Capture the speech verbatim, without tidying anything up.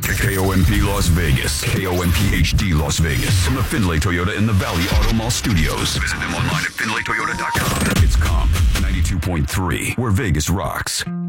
K O M P Las Vegas. K O M P H D Las Vegas. From the Finlay Toyota in the Valley Auto Mall Studios. Visit them online at finlay toyota dot com. It's Comp ninety-two point three, where Vegas rocks.